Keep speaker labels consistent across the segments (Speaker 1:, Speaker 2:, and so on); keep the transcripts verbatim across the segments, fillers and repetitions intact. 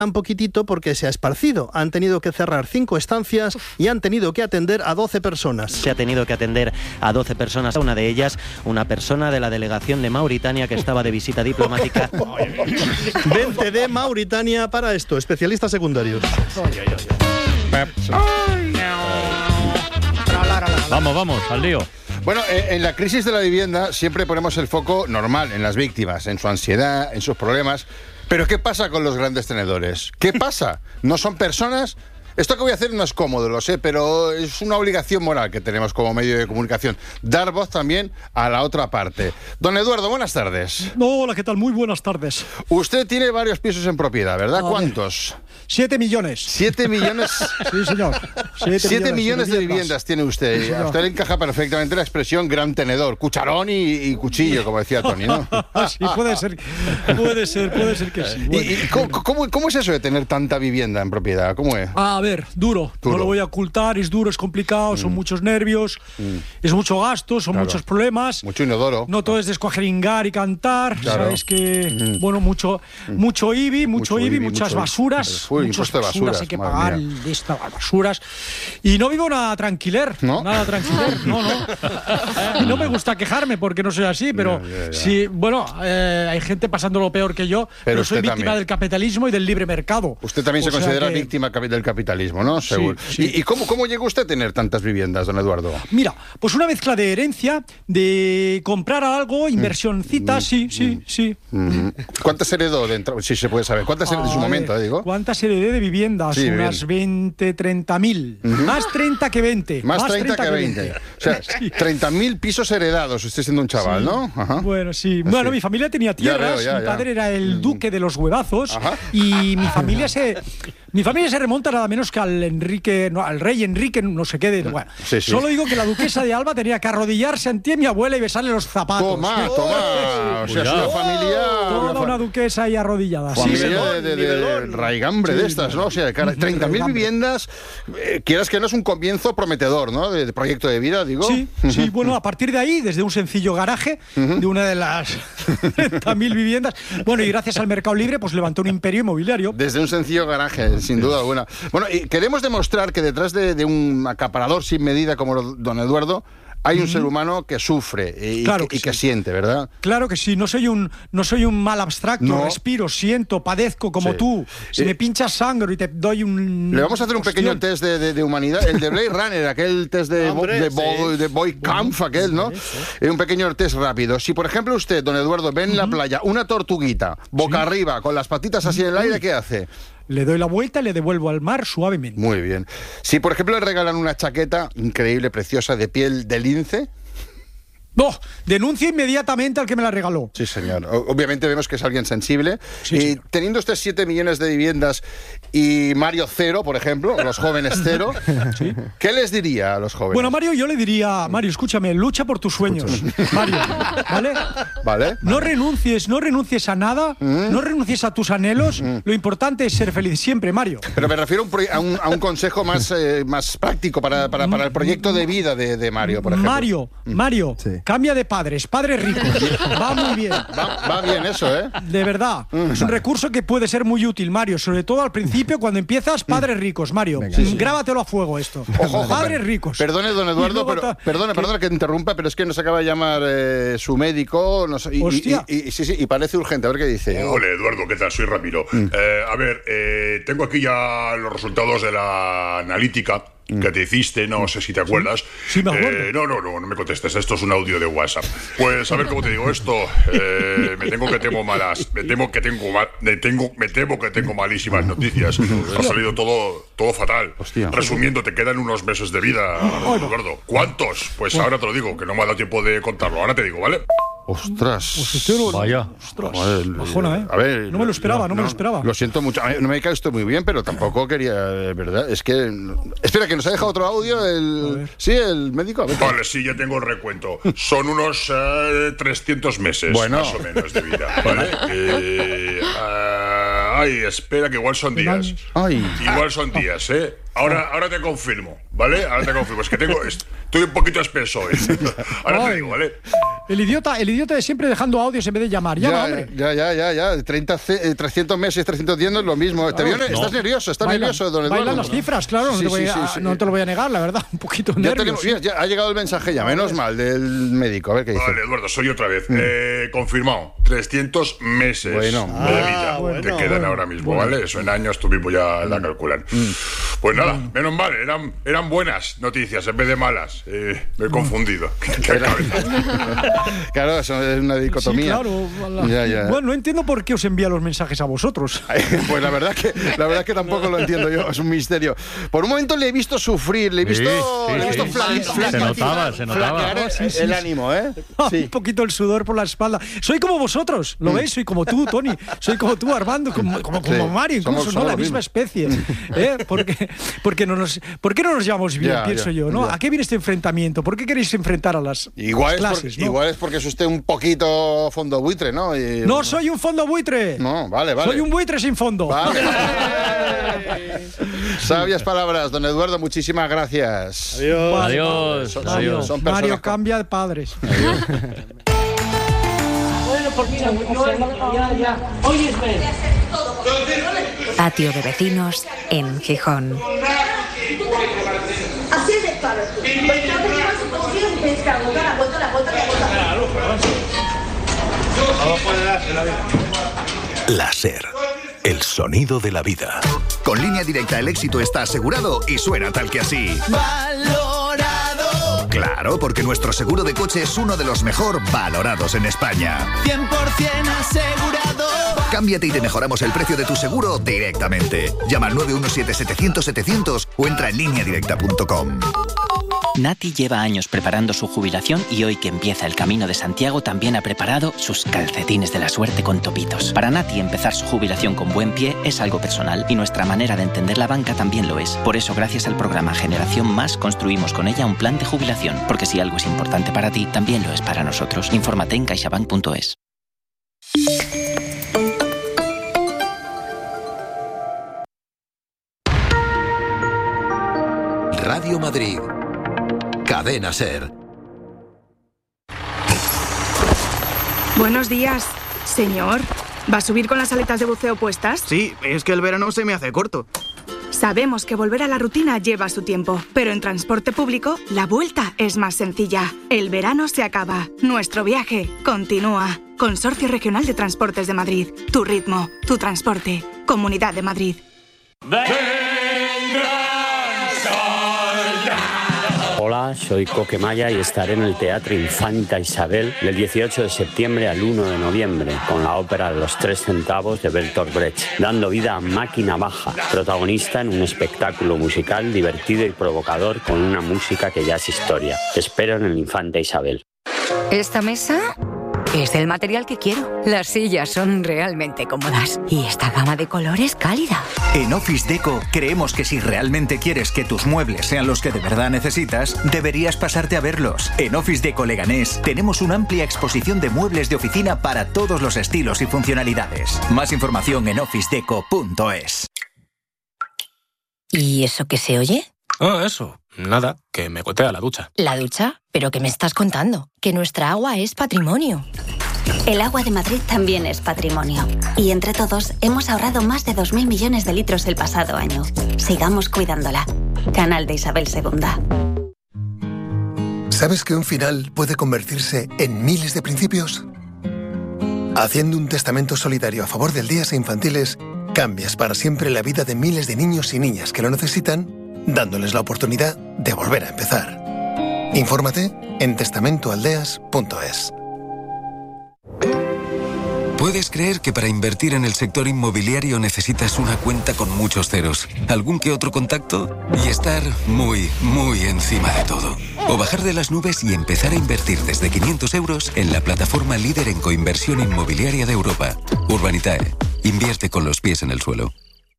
Speaker 1: un poquitito porque se ha esparcido. Han tenido que cerrar cinco estancias y han tenido que atender a doce personas.
Speaker 2: Se ha tenido que atender a doce personas, una de ellas una persona de la delegación de Mauritania que estaba de visita diplomática.
Speaker 1: Vente de Mauritania para esto, especialistas secundarios.
Speaker 3: Vamos, vamos, al lío.
Speaker 4: Bueno, en la crisis de la vivienda siempre ponemos el foco normal en las víctimas, en su ansiedad, en sus problemas. Pero ¿qué pasa con los grandes tenedores? ¿Qué pasa? ¿No son personas? Esto que voy a hacer no es cómodo, lo sé, pero es una obligación moral que tenemos como medio de comunicación. Dar voz también a la otra parte. Don Eduardo, buenas tardes.
Speaker 5: Hola, ¿qué tal? Muy buenas tardes.
Speaker 4: Usted tiene varios pisos en propiedad, ¿verdad? ¿Cuántos?
Speaker 5: Siete millones.
Speaker 4: ¿Siete millones?
Speaker 5: Sí, señor.
Speaker 4: Siete, Siete millones, millones de viviendas. viviendas tiene usted.
Speaker 5: Sí,
Speaker 4: a usted le encaja perfectamente la expresión gran tenedor, cucharón y, y cuchillo, como decía Tony, ¿no?
Speaker 5: Sí, puede ser, puede ser, puede ser que sí. Bueno.
Speaker 4: ¿Y, y cómo, cómo, cómo es eso de tener tanta vivienda en propiedad? ¿Cómo es?
Speaker 5: A ver, duro. duro. No lo voy a ocultar, es duro, es complicado, mm. son muchos nervios, mm. es mucho gasto, son claro. muchos problemas.
Speaker 4: Mucho inodoro.
Speaker 5: No todo es descuajeringar y cantar,
Speaker 4: claro.
Speaker 5: sabes que, mm. bueno, mucho, mm. mucho I B I, mucho, mucho I B I, muchas mucho, basuras,
Speaker 4: uy,
Speaker 5: muchas
Speaker 4: basuras,
Speaker 5: basuras hay que pagar de estas basuras. Y no vivo nada tranquiler,
Speaker 4: ¿no?
Speaker 5: Nada tranquiler, no, no. Y no me gusta quejarme porque no soy así, pero
Speaker 4: ya, ya, ya.
Speaker 5: sí, bueno, eh, hay gente pasando lo peor que yo, pero, pero soy víctima
Speaker 4: también.
Speaker 5: del capitalismo y del libre mercado.
Speaker 4: Usted también
Speaker 5: o
Speaker 4: se considera
Speaker 5: que...
Speaker 4: víctima del capitalismo, ¿no? Seguro.
Speaker 5: Sí, sí.
Speaker 4: ¿Y, y cómo, cómo llegó usted a tener tantas viviendas, don Eduardo?
Speaker 5: Mira, pues una mezcla de herencia, de comprar algo, inversioncita, mm. sí, sí, mm. sí.
Speaker 4: Mm. ¿Cuántas heredó dentro? Si se puede saber. ¿Cuántas heredó en su momento, eh, digo?
Speaker 5: ¿Cuántas heredé de viviendas?
Speaker 4: Sí,
Speaker 5: unas veinte, treinta mil. Uh-huh. Más treinta que veinte.
Speaker 4: Más, más treinta, treinta que veinte. veinte. O sea, sí. treinta mil pisos heredados, usted siendo un chaval,
Speaker 5: sí.
Speaker 4: ¿no?
Speaker 5: Ajá. Bueno, sí. Bueno, sí. Mi familia tenía tierras, ya veo, ya, mi padre ya. era el duque de los huevazos. Ajá. Y mi familia se... Mi familia se remonta nada menos que al Enrique, no, al rey Enrique, no sé qué. De, bueno,
Speaker 4: sí, sí.
Speaker 5: Solo digo que la duquesa de Alba tenía que arrodillarse ante mi abuela y besarle los zapatos.
Speaker 4: Toma, toma. O sea, es una familia...
Speaker 5: Toda una, una duquesa ahí arrodillada.
Speaker 4: Familia
Speaker 5: sí,
Speaker 4: de, de, de, de raigambre sí, de estas, ¿no? O sea, treinta mil viviendas, eh, quieras que no es un comienzo prometedor, ¿no? De, de proyecto de vida, digo.
Speaker 5: Sí, sí. Bueno, a partir de ahí, desde un sencillo garaje uh-huh. de una de las treinta mil viviendas, bueno, y gracias al Mercado Libre, pues levantó un imperio inmobiliario.
Speaker 4: Desde un sencillo garaje, sin duda alguna. Bueno, y queremos demostrar que detrás de, de un acaparador sin medida como don Eduardo hay un mm. ser humano que sufre y,
Speaker 5: claro
Speaker 4: que,
Speaker 5: que,
Speaker 4: y que
Speaker 5: sí.
Speaker 4: siente, ¿verdad?
Speaker 5: Claro que sí, no soy un, no soy un mal abstracto,
Speaker 4: no.
Speaker 5: respiro, siento, padezco como
Speaker 4: sí.
Speaker 5: tú. Si
Speaker 4: eh,
Speaker 5: me pinchas sangre y te doy un...
Speaker 4: Le vamos a hacer un pequeño test de, de, de humanidad, el de Blade Runner, aquel test de,
Speaker 1: Hombre,
Speaker 4: de,
Speaker 1: sí.
Speaker 4: Boy, de Boy Kampf, aquel, ¿no? Sí, sí. Un pequeño test rápido. Si, por ejemplo, usted, don Eduardo, ve en uh-huh. la playa una tortuguita, boca sí. arriba, con las patitas así en el aire, ¿qué hace?
Speaker 5: Le doy la vuelta y le devuelvo al mar suavemente.
Speaker 4: Muy bien. Si, por ejemplo, le regalan una chaqueta increíble, preciosa, de piel de lince...
Speaker 5: No, denuncio inmediatamente al que me la regaló.
Speaker 4: Sí, señor. Obviamente vemos que es alguien sensible.
Speaker 5: Sí,
Speaker 4: y
Speaker 5: señor.
Speaker 4: Teniendo usted siete millones de viviendas y Mario cero, por ejemplo, los jóvenes cero, ¿sí? ¿Qué les diría a los jóvenes?
Speaker 5: Bueno, Mario, yo le diría, Mario, escúchame, lucha por tus sueños. Mario, ¿vale?
Speaker 4: Vale.
Speaker 5: No renuncies, no renuncies a nada, mm. no renuncies a tus anhelos. Mm. Lo importante es ser feliz siempre, Mario.
Speaker 4: Pero me refiero a un, a un consejo más, eh, más práctico para, para, para el proyecto de vida de, de Mario, por ejemplo.
Speaker 5: Mario, Mario. Sí. Cambia de padres, padres ricos. Va muy bien.
Speaker 4: Va, va bien eso, ¿eh?
Speaker 5: De verdad. Mm. Es un recurso que puede ser muy útil, Mario. Sobre todo al principio, cuando empiezas, padres ricos, Mario. Venga, sí. Grábatelo a fuego esto.
Speaker 4: Ojo,
Speaker 5: padres
Speaker 4: per
Speaker 5: ricos.
Speaker 4: Perdone, don Eduardo, pero, ta... perdone, perdone que interrumpa, pero es que nos acaba de llamar eh, su médico. No sé, y,
Speaker 5: Hostia.
Speaker 4: Y, y, y, sí, sí, y parece urgente. A ver qué dice.
Speaker 6: Hola, Eduardo, ¿qué tal? Soy Ramiro. Mm. Eh, a ver, eh, tengo aquí ya los resultados de la analítica que te hiciste, no sé si te acuerdas.
Speaker 5: Sí, sí me acuerdo.
Speaker 6: Eh, no, no, no, no me contestes, esto es un audio de WhatsApp. Pues a ver cómo te digo esto. Eh, me tengo que temo malas, me temo que tengo mal, me tengo, me temo que tengo malísimas noticias. Ha salido todo, todo fatal.
Speaker 4: Hostia.
Speaker 6: Resumiendo, te quedan unos meses de vida, Eduardo. ¿Cuántos? Pues ahora te lo digo, que no me ha dado tiempo de contarlo. Ahora te digo, ¿vale?
Speaker 4: Ostras.
Speaker 5: No,
Speaker 3: Vaya.
Speaker 5: Ostras.
Speaker 4: Joder,
Speaker 5: Bajona, ¿eh?
Speaker 4: A ver,
Speaker 5: no me lo esperaba, no,
Speaker 4: no
Speaker 5: me lo esperaba.
Speaker 4: Lo siento mucho. No me cae esto muy bien, pero tampoco quería, ¿verdad? Es que... Espera, que nos ha dejado otro audio el... Sí, el médico. A ver.
Speaker 6: Vale, sí, ya tengo el recuento. Son unos uh, trescientos meses, bueno. más o menos, de vida. ¿Vale? eh, uh, ay, espera, que igual son días.
Speaker 4: Ay.
Speaker 6: Igual son días, ¿eh? Ahora, ahora te confirmo, ¿vale? Ahora te confirmo. Es que tengo, estoy un poquito espeso hoy. Ahora te digo, ¿vale?
Speaker 5: El idiota, el idiota de siempre dejando audios en vez de llamar. Llama,
Speaker 4: ya,
Speaker 5: hombre.
Speaker 4: Ya, ya, ya, ya. treinta, trescientos meses, trescientos diez no es lo mismo. ¿Te
Speaker 5: Claro.
Speaker 4: vio?
Speaker 5: No.
Speaker 4: ¿Estás nervioso? ¿Estás
Speaker 5: Bailan-
Speaker 4: nervioso, don Eduardo?
Speaker 5: Bailan las cifras, claro.
Speaker 4: Sí,
Speaker 5: no, te voy
Speaker 4: sí,
Speaker 5: a-
Speaker 4: sí, sí.
Speaker 5: no te lo voy a negar, la verdad. Un poquito
Speaker 4: Ya,
Speaker 5: nervios.
Speaker 4: tenemos, mira, ya ha llegado el mensaje ya, menos mal, del médico. A ver qué dice.
Speaker 6: Vale, Eduardo, soy otra vez. Eh, confirmado. trescientos meses
Speaker 4: Bueno.
Speaker 6: de
Speaker 4: Ah,
Speaker 6: vida
Speaker 1: bueno,
Speaker 6: te quedan
Speaker 1: bueno.
Speaker 6: ahora mismo,
Speaker 5: Bueno.
Speaker 6: ¿vale? Eso en años tú mismo ya la calculan. Pues nada, menos mal, eran, eran buenas noticias en vez de malas. Eh, me he confundido. Qué cabeza.
Speaker 4: Claro, eso es una
Speaker 5: Sí,
Speaker 4: dicotomía.
Speaker 5: claro. la-
Speaker 4: Ya, ya.
Speaker 5: Bueno, no entiendo por qué os envía los mensajes a vosotros.
Speaker 4: Pues la verdad que la verdad que tampoco lo entiendo yo, es un misterio. Por un momento le he visto sufrir, le he visto,
Speaker 3: Sí, sí,
Speaker 4: le he visto
Speaker 3: sí.
Speaker 4: fla-
Speaker 3: Se
Speaker 4: flaquear-
Speaker 3: notaba, se notaba.
Speaker 4: flaquear
Speaker 5: Sí, sí,
Speaker 4: el
Speaker 5: sí.
Speaker 4: ánimo, ¿eh?
Speaker 5: Un poquito el sudor por la espalda. Soy como vosotros, ¿lo veis? Soy como tú, Tony. Soy como tú, Armando, como, como, como
Speaker 4: Sí.
Speaker 5: Mario, incluso,
Speaker 4: Somos-
Speaker 5: ¿no?
Speaker 4: somos
Speaker 5: La
Speaker 4: lo
Speaker 5: misma
Speaker 4: mismo.
Speaker 5: especie. ¿Eh? Porque, porque no nos, ¿Por qué no nos llevamos bien,
Speaker 4: Ya,
Speaker 5: pienso
Speaker 4: ya,
Speaker 5: yo, ¿no?
Speaker 4: ya.
Speaker 5: ¿A qué viene este enfrentamiento? ¿Por qué queréis enfrentar a las,
Speaker 4: Igual,
Speaker 5: las
Speaker 4: es
Speaker 5: clases?
Speaker 4: porque,
Speaker 5: ¿no?
Speaker 4: igual es porque es usted un poquito fondo buitre, ¿no? Y-
Speaker 5: No soy un fondo buitre.
Speaker 4: No, vale, vale.
Speaker 5: Soy un buitre sin fondo.
Speaker 4: Vale. Sabias palabras, don Eduardo, muchísimas gracias.
Speaker 1: Adiós.
Speaker 5: Vale,
Speaker 3: Adiós,
Speaker 4: Son-
Speaker 5: Mario,
Speaker 3: adiós.
Speaker 4: son personas
Speaker 5: Mario
Speaker 4: con-
Speaker 5: cambia de padres.
Speaker 7: Patio de vecinos en Gijón.
Speaker 8: Así es de claro. Pues entonces lleva su posición y tienes que agotar, la vuelta, la vuelta, la vuelta.
Speaker 9: Láser. El sonido de la vida.
Speaker 10: Con Línea Directa el éxito está asegurado y suena tal que así.
Speaker 11: ¡Valorado!
Speaker 10: Claro, porque nuestro seguro de coche es uno de los mejor valorados en España.
Speaker 11: cien por ciento asegurado.
Speaker 10: Cámbiate y te mejoramos el precio de tu seguro directamente. Llama al nueve uno siete setecientos setecientos o entra en línea directa punto com.
Speaker 12: Nati lleva años preparando su jubilación y hoy que empieza el Camino de Santiago también ha preparado sus calcetines de la suerte con topitos. Para Nati empezar su jubilación con buen pie es algo personal y nuestra manera de entender la banca también lo es. Por eso gracias al programa Generación Más construimos con ella un plan de jubilación, porque si algo es importante para ti, también lo es para nosotros. Infórmate en caixabank punto es.
Speaker 9: Radio Madrid. Cadena Ser.
Speaker 13: Buenos días, señor. ¿Va a subir con las aletas de buceo puestas?
Speaker 14: Sí, es que el verano se me hace corto.
Speaker 13: Sabemos que volver a la rutina lleva su tiempo, pero en transporte público la vuelta es más sencilla. El verano se acaba, nuestro viaje continúa. Consorcio Regional de Transportes de Madrid. Tu ritmo, tu transporte. Comunidad de Madrid.
Speaker 15: Hola, soy Coque Maya y estaré en el Teatro Infanta Isabel del dieciocho de septiembre al uno de noviembre con la ópera Los Tres Centavos de Bertolt Brecht, dando vida a Máquina Baja, protagonista en un espectáculo musical divertido y provocador con una música que ya es historia. Te espero en el Infanta Isabel.
Speaker 7: Esta mesa es del material que quiero. Las sillas son realmente cómodas y esta gama de colores cálida.
Speaker 16: En Office Deco creemos que si realmente quieres que tus muebles sean los que de verdad necesitas, deberías pasarte a verlos. En Office Deco Leganés tenemos una amplia exposición de muebles de oficina para todos los estilos y funcionalidades. Más información en office deco punto es.
Speaker 7: ¿Y eso qué se oye?
Speaker 17: Ah, eso. Nada, que me gotea la ducha.
Speaker 7: ¿La ducha? ¿Pero qué me estás contando? Que nuestra agua es patrimonio.
Speaker 18: El agua de Madrid también es patrimonio. Y entre todos hemos ahorrado más de dos mil millones de litros el pasado año. Sigamos cuidándola. Canal de Isabel segunda.
Speaker 19: ¿Sabes que un final puede convertirse en miles de principios? Haciendo un testamento solidario a favor del Días Infantiles, cambias para siempre la vida de miles de niños y niñas que lo necesitan, dándoles la oportunidad de volver a empezar. Infórmate en testamento aldeas punto es.
Speaker 20: ¿Puedes creer que para invertir en el sector inmobiliario necesitas una cuenta con muchos ceros, algún que otro contacto y estar muy, muy encima de todo? O bajar de las nubes y empezar a invertir desde quinientos euros en la plataforma líder en coinversión inmobiliaria de Europa, Urbanitae. Invierte con los pies en el suelo.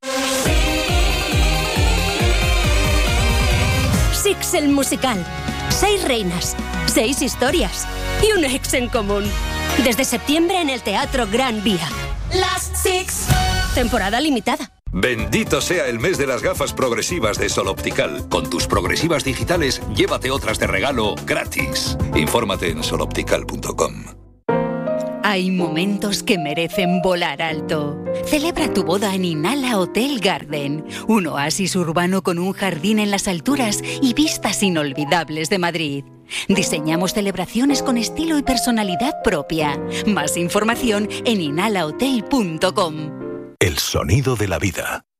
Speaker 21: Six el musical. Seis reinas, seis historias y un ex en común. Desde septiembre en el Teatro Gran Vía.
Speaker 11: Las Six.
Speaker 21: Temporada limitada.
Speaker 9: Bendito sea el mes de las gafas progresivas de Sol Optical. Con tus progresivas digitales, llévate otras de regalo gratis. Infórmate en sol optical punto com.
Speaker 2: Hay momentos que merecen volar alto. Celebra tu boda en Inala Hotel Garden, un oasis urbano con un jardín en las alturas y vistas inolvidables de Madrid. Diseñamos celebraciones con estilo y personalidad propia. Más información en inala hotel punto com.
Speaker 9: El sonido de la vida.